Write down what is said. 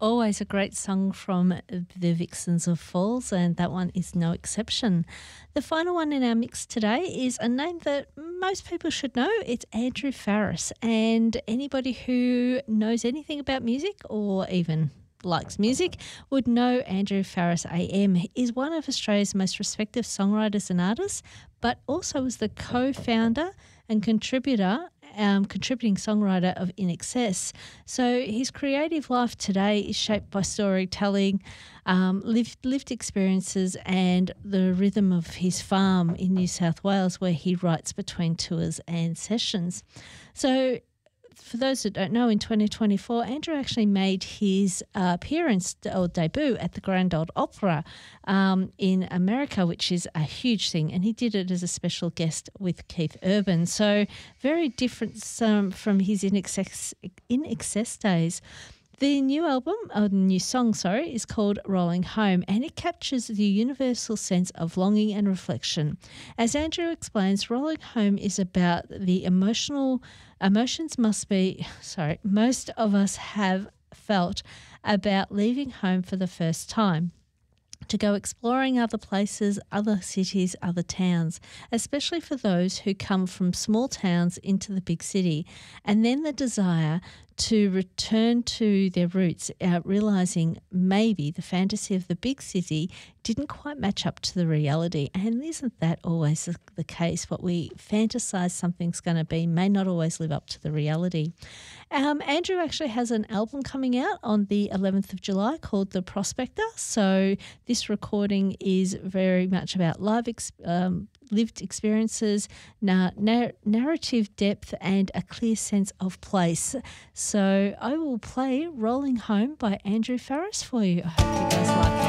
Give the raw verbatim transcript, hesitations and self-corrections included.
Always a great song from the Vixens of Falls, and that one is no exception. The final one in our mix today is a name that most people should know. It's Andrew Farriss, and anybody who knows anything about music or even likes music would know Andrew Farriss A M. He is one of Australia's most respected songwriters and artists, but also is the co-founder and contributor Um, contributing songwriter of I N X S. So his creative life today is shaped by storytelling, um, lived, lived experiences and the rhythm of his farm in New South Wales, where he writes between tours and sessions. So for those that don't know, in twenty twenty-four, Andrew actually made his uh, appearance or debut at the Grand Ole Opry um, in America, which is a huge thing, and he did it as a special guest with Keith Urban. So very different um, from his In Excess, In Excess days. The new album, or the new song, sorry, is called Rolling Home, and it captures the universal sense of longing and reflection. As Andrew explains, Rolling Home is about the emotional, emotions must be, sorry, most of us have felt about leaving home for the first time, to go exploring other places, other cities, other towns, especially for those who come from small towns into the big city, and then the desire to return to their roots, uh, realising maybe the fantasy of the big city didn't quite match up to the reality. And isn't that always the, the case? What we fantasise something's going to be may not always live up to the reality. Um, Andrew actually has an album coming out on the eleventh of July called The Prospector. So this recording is very much about live ex- um, lived experiences, na- na- narrative depth and a clear sense of place. So I will play Rolling Home by Andrew Farriss for you. I hope you guys like it.